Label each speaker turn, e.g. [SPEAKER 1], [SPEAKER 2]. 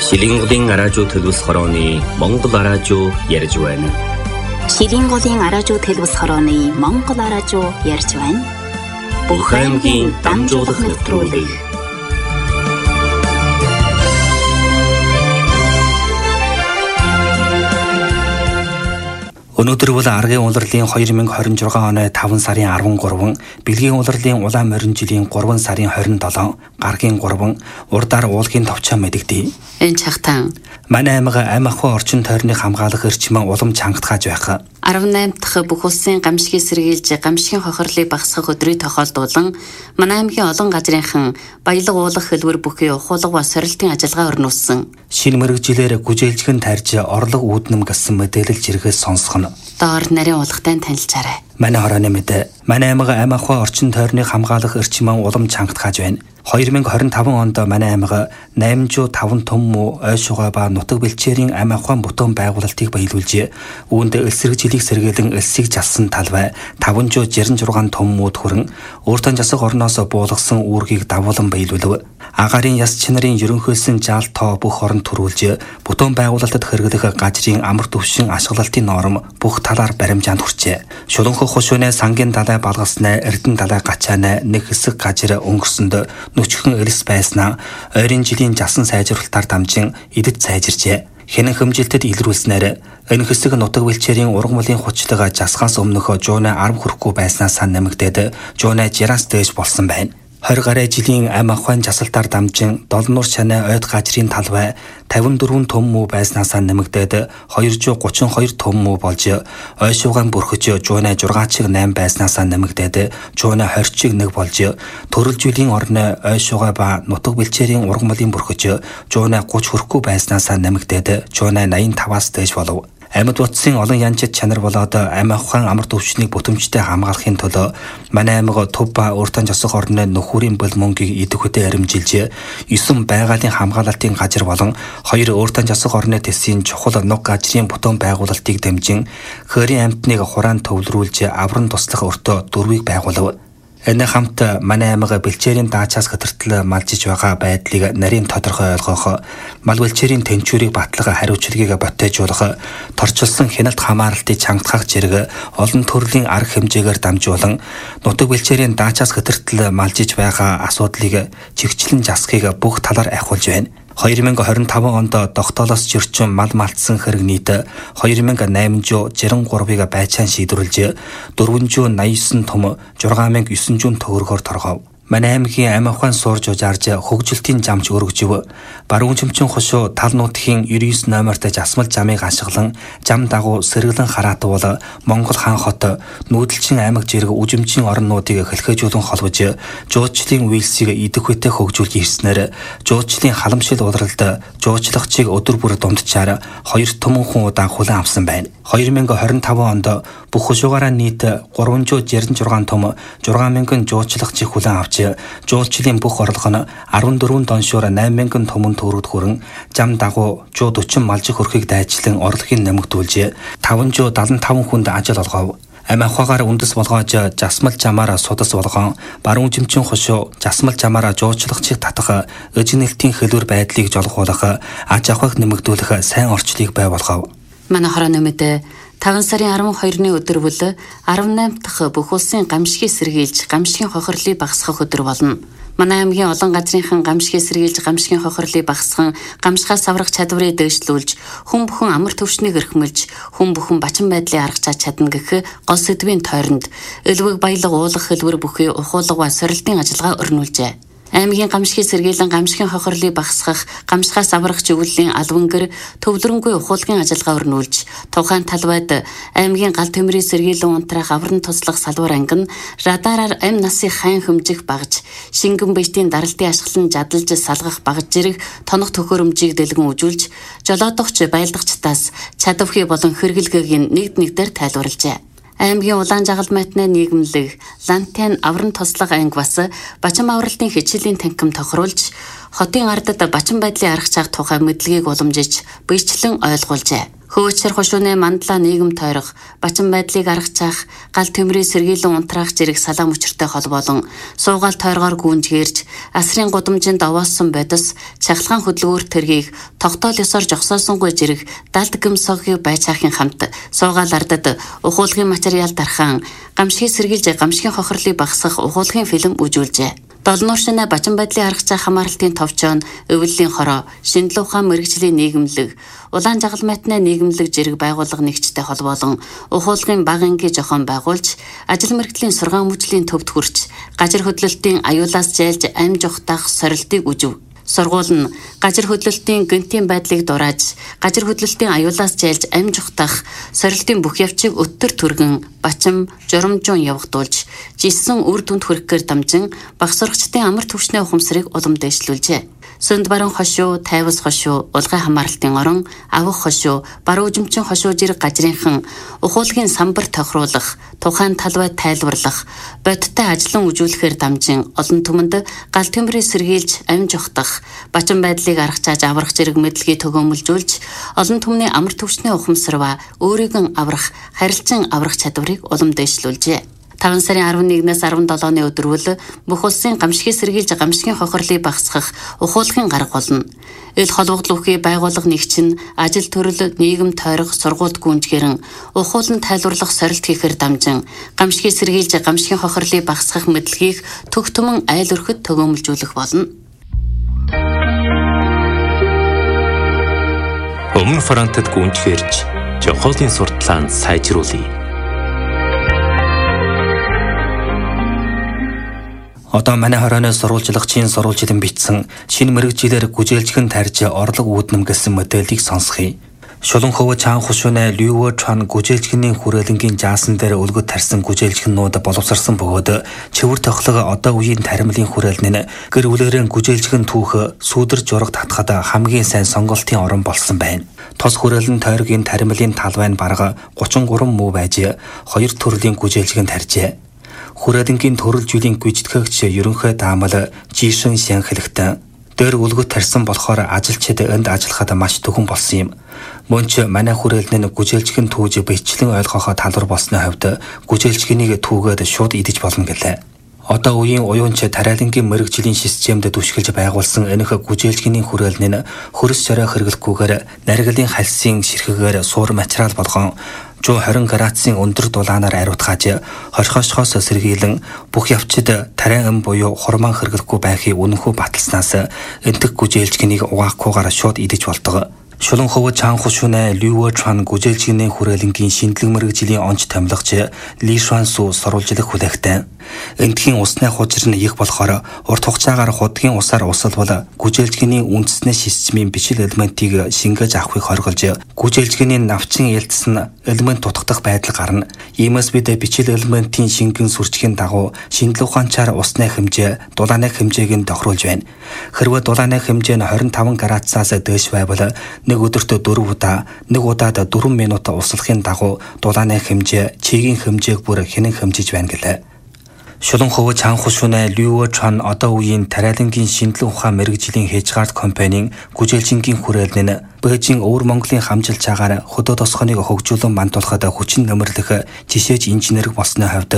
[SPEAKER 1] Шилинголын араажуу төлөвлөс хорооны Монгол араажуу ярьж байна.
[SPEAKER 2] Шилинголын араажуу төлөвлөс хорооны Монгол араажуу ярьж байна.
[SPEAKER 1] Бүх аймгийн дамжуулах нэвтрүүлэг.
[SPEAKER 3] Өнөөдөр бол аргын улирлын 2026 оны 5 сарын 13, бэлгийн улирлын улаан морин жилийн 3 сарын 27, гаргийн 3, урдаар уулгийн товчоо мэдэгдэв.
[SPEAKER 4] Энэ чагтаан
[SPEAKER 3] манай аймаг ам ахуй орчин тойрныг хамгаалах эрчимэн улам чангатгааж байх.
[SPEAKER 4] 18 дахь бүх улсын гамшигыг сэргийлж гамшигын хохирлыг багасгах өдрийг тохиолдуулан манай аймгийн олон газрынхан баялаг уулах хэлбэр бүхий ухуулга ба сорилтын ажиллагаа өрнүүлсэн.
[SPEAKER 3] Шинэ мэрэгжилээр гүжээлжгэн тарьж орлого үүднэм гэсэн мэдээлэл жиргээс сонсох нь.
[SPEAKER 4] Доор нарийн уулгатай танилцаарай.
[SPEAKER 3] Манай хорооны мэдээ. Манай аймаг ам ахуй орчин тойрныг хамгаалах эрчимэн улам чангатгааж байна. 2025 онд манай аймаг 805 том муу ой шугай ба нутаг бэлчээрийн ам ахуйн бүтээн байгуулалтыг баялуулж, үүнд эсрэг жилийг сэргээлэн элсийг жалсан талбай 566 том мууд хүрэн өөртөө засаг орноос буулгасан үүргийг давуулан баялуулв. Агарын яс чинарын ерөнхийлсөн жаал тоо бүх оронд төрүүлж, бүтээн байгуулалтад хэрэглэх газрын амар төвшин ашиглалтын норм бүх талаар баримжаанд хүрчээ. Шуланхөх хушууны сангийн далай балгаснаа эрдэн далай гачаана нэг хэсэг газар өнгөрсөнд нүчгэн элс байснаа ойрын жилийн жасан сайжруулалтаар дамжин идэд сайжирчээ. Хэнэн хэмжилтэд илрүүлснээр энэ хэсэг нутаг бэлчээрийн ургамлын хучлага жасгаас өмнөх жууны 10 хүрэхгүй байснаас нэмэгдээд жууны 60-аас дээш болсон байна. 20 гаруй жилийн ам ахуйн жасалтаар дамжин долнуур чанаа ойд газрын талбай 54 том муу байснаас нэмэгдээд 232 том муу болж, ой шугайн бүрхэж жууны 6-8 байснаас нэмэгдээд жууны 20-1 болж, төрөлжүүлийн орны ой шугай ба нутаг бэлчээрийн ургамлын бүрхэж жууны 30 хүрэхгүй байснаас нэмэгдээд жууны 85-аас дээш болов. Амьд утсын олон янчид чанар болоод ам ахуйн амар төвчнийг бүтэмжтэй хамгаалахын төлөө манай аймаг төв ба өөртөө засах орны нөхөрийн бөл мөнгийг идэвхтэй аримжилж, 9 байгалийн хамгаалалтын газар болон 2 өөртөө засах орны төсвийн чухал нуг газрын бүтээн байгуулалтыг дэмжин хөрийн амьтныг хураан төвлөрүүлж авран туслах өртөө 4-ийг байгуулв. Энэ хамт манай аймаг бэлчээрийн даачаас хэтэртэл малжиж байгаа байдлыг нарийн тодорхой ойлгох, мал бэлчээрийн тэнцвэрийг батлах хариуцлагыг ботежуулах, торчилсан хяналт хамааралтыг чангатгах зэрэг олон төрлийн арга хэмжээгээр дамжуулан нутаг бэлчээрийн даачаас хэтэртэл малжиж байгаа асуудлыг чигчлэн засахыг бүх талаар ахиулж байна. 2025 онд тогтоолоос зөрчим мал малтсан хэрэг нийт 2863-ыг байцаан шийдвэрлэж, 489 том 6900 төгрөгөөр торгов. Манай аймгийн ам ахуйн суурж ужаарж хөгжилтийн замч өргөжөв. Баруун чимчин хошуу тал нутгийн 99 номерт жасмал замыг ашиглан зам дагуу сэргэлэн хараатвал Монгол хаан хот нүүдэлчин аймаг зэрэг үжимчин орнуудыг хэлхээжүүлэн холбож, жуулчлалын үйлсийг идэвхтэй хөгжүүлж ирснээр жуулчлалын халамжил улиралд жуулчлагчийг өдөр бүр дундчаар 2 томхон удаа хүлээн авсан байна. 2025 онд бүх хошуугаараа нийт 366 том 6000 жуулчлагчийг хүлээн авч, жуулчлалын бүх орлого нь 14 доншуур 8000 томон төгрөгд хүрэн зам дагуу 140 малжих хөрхийг дайчлан орлогыг нэмэгдүүлж, 575 хүнд ажил олгов. Ам ахуйгаар үндэс болгоож жасмал замаар судас болгон баруун жимчин хошуу жасмал замаар жуулчлагчийг татах эжнэлтийн хэлбэр байдлыг жолгуулах, аж ахуйг нэмэгдүүлэх сайн орчлыг бий болгов.
[SPEAKER 4] Манай хорооны мэдээ 5 сарын 12-ны өдөр бол 18 дахь бүх улсын гамшигыг сэргийлж гамшигын хохирлыг багасгах өдөр болно. Манай аймгийн олон газрынхан гамшигыг сэргийлж гамшигын хохирлыг багасган гамшигаас аврах чадварыг дэвшлүүлж, хүн бүхэн амар төвшнийг эрхмэлж, хүн бүхэн бачин байдлыг аргачаад чадна гэх гол сэдвийн тойронд элвэг баялаг уулах хэлбэр бүхий ухуулга ба сорилтын ажиллагаа өрнүүлжээ. Аймгийн гамшигыг сэргийлэн гамшигын хохирлыг багасгах, гамшигаас аврах чиглэлийн албангэр төвлөрөнгүй ухуулгын ажиллагаа өрнүүлж, тухайн талбайд аймгийн гал төмрийн сэргийлэн унтраах авран туслах салбар анги нь радараар ам насыг хайн хэмжих багж, шингэн биетийн даралтын ашиглан жадалж салгах багж зэрэг тоног төхөөрөмжийг дэлгэн үзүүлж, жолоодогч байлгачтаас чадвхий болон хэрэглэгийг нэгдээр тайлбарлажээ. Аймгийн улаан жагалмайтны нийгэмлэг Лантен авран туслах анги бас бачим авралтын хичээлийн танхим тохируулж, хотын ардад бачин байдлын арга чаг тухай мэдлэгийг уламжиж, биечлэн ойлгуулжээ. Хөөцөр хошууны мандлаа нийгэм тойрох, бачин байдлыг аргацаах, гал төмрийн сэргийлэн унтраах зэрэг салаа мөчөртэй хол болон суугаал тойргоор гүнжгээрж, асрын гудамжинд овооссон бодис, чахалгаан хөдөлгөөр тэргийг тогтоол ёсоор жогсоосонгүй зэрэг далд гэмсогийг байцаахын хамт суугаал ардад ухуулгын материал дархан, гамшигыг сэргийлж гамшигын хохирлыг багасгах ухуулгын фильм үзүүлжээ. Долнууршина бачин байдлын аргацаа хамааралтын товчоон, өвөллийн хороо, шинжлэх ухаан мэрэгжлийн нийгэмлэг, улаан жагал мэтнэ нийгэмлэг зэрэг байгууллага нэгжтэй холбоолон ухуулгын бага ангийн зохион байгуулж, ажил мэргэжлийн сургаан мужлийн төвд хүрч, гажир хөдлөлтийн аюулаас зайлж амж ухтаах сорилтыг үзв. Сургууль нь гажир хөдлөлтийн гэнтийн байдлыг дурааж, гажир хөдлөлтийн аюулаас зайлж амж ухтаах сорилтын бүх явцыг өттөр түргэн, бачим, журамжуун явагдуулж, жисэн үр дүнд хүрэхээр дамжин багсурагчдын амар түвшний ухамсарыг улам дээшлүүлжээ. Сүнд баруун хошуу, тайвас хошуу, улгай хамааралтын орон, авах хошуу, баруун үжимчин хошуу зэрэг гажрынхан ухуулгын самбар тохируулах, тухайн талбай тайлбарлах, бодиттой ажлан үзүүлэхээр дамжин олон түмэнд гал төмрийг сэргийлж амж ухтах, бачин байдлыг аргачааж аврах зэрэг мэдлэгийг төгөөмөлжүүлж, олон түмний амар түвшний ухамсар ба өөрийгөө аврах, харилцан аврах чадварыг улам дээшлүүлжээ. 5 сарын 11-ээс 17-ны өдрүүл бүх улсын гамшигыг сэргийлж гамшигын хохирлыг багасгах ухуулгын гарга болно. Ил холбогдол бүхий байгууллага нэгчин ажил төрөл нийгэм тойрох сургуульд гүнжгэрэн ухуулан тайлбарлах сорилт хийхээр дамжин гамшигыг сэргийлж гамшигын хохирлыг багасгах мэдлэгийг төг түмэн айл өрхөд төгөөмөлжүүлэх болно.
[SPEAKER 1] Өмнө Францад гүнжгэрж Жохолын сурталчилгаанд сайжруулъя.
[SPEAKER 3] Одоо манай хорооны сурвалжлагчийн сурвалжилан бичсэн шинэ мэрэгжилээр гүжээлжгэн тарж орлого үүднэм гэсэн модельийг сонсхий. Шулан хөвө чаан хушууны Люо Чан гүжээлжгний хүрээлэнгийн жаасан дээр өлгөд тарсан гүжээлжгэнүүд боловсрсан бөгөөд чивэр тохлого одоо үеийн таримлын хүрээлэн нь гэр бүлэрэн гүжээлжгэн түүх сүүдэр жураг татхад хамгийн сайн сонголтын орон болсон байна. Тос хүрээлэн тойргийн таримлын талбай нь бараг 33 муу байж 2 төрлийн гүжээлжгэн таржээ. Хүрээлэнгийн төрөл жилийн гүйцэтгэгч ерөнхий даамал Жишэн Сянхэлэгтэн дээр өлгөт тарьсан болохоор ажилчид энд ажиллахад маш төхөн болсон юм. Мөн ч манай хүрээлэн нь гүжээлжгэн түүж бичлэн ойлгохоо талбар болсны хувьд гүжээлжгэнийг түүгээд шууд идэж болно гэлээ. Одоо үеийн уюунч тариалангийн мэрэгжлийн системд түшгэлж байгуулсан энэх гүжээлжгэний хүрээлэн нь хөрс шороо хэрэглэхгүйгээр нариглын хальсын ширхэгээр суур материал болгон 120 градусын өндөр дулаанаар ариутгааж хорхошхоос сэргийлэн бүх явцад тариан буюу хурмаан хэрэглэхгүй байхыг үнэнхүү баталснаас энтэг гүжээлжгэнийг угаахгүйгээр шууд идэж болдог. Шулан хөвө чаан хушууны Люо Чан гүжээлжгэний хүрээлэнгийн шинжлэх мэрэгжлийн онц томилгоч Ли Шуансу сурвалжлах хүлээгтэн. Энтхийн усны хужир нь их болохоор урт хугацаагаар худгийн усаар усалбал гүжээлжгэний үндэсний системийн бичил элементийг шингээж авахыг хориголж гүжээлжгэний навчин ялдас нь элемент тутагдах байдал гарна. Иймээс бид бичил элементийн шингэн сүрчгийн дагуу шинжлэх ухаанчаар усны хэмжээ, дулааны хэмжээг нь тохируулж байна. Хэрвээ дулааны хэмжээ нь 25 градусаас дээш байвал нэг өдөртөө 4 удаа, нэг удаад 4 минут услахын дагуу дулааны хэмжээ, чигийн хэмжээг бүр хянан хэмжиж байна гэлээ. Шулан хөвө чаан хушууны Люо Чан одоо үеийн тариалангийн шинжлэх ухаан мэрэгжлийн Хежгард компанийн гүжээлжингийн хүрээлэн нь Бээжин өвөр Монголын хамжилчаагаар хөдөө тосгоныг хөгжүүлэн мандуулахад хүчин нэмэрлэх жишээж инженерг болсны хувьд